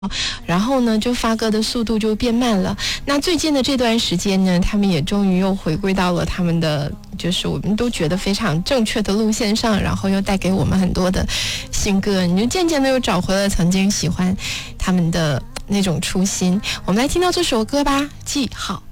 然后呢就发歌的速度就变慢了。那最近的这段时间呢，他们也终于又回归到了他们的就是我们都觉得非常正确的路线上，然后又带给我们很多的新歌，你就渐渐的又找回了曾经喜欢他们的那种初心。我们来听到这首歌吧，记好。